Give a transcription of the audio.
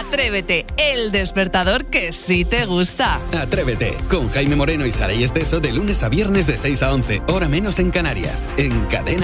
Atrévete, el despertador que sí te gusta. Atrévete, con Jaime Moreno y Saray Esteso de lunes a viernes de 6 a 11, hora menos en Canarias, en Cadena